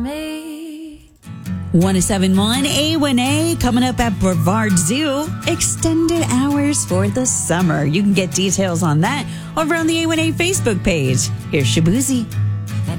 1071 A1A coming up at Brevard Zoo. Extended hours for the summer. You can get details on that over on the A1A Facebook page. Here's Shabuzi.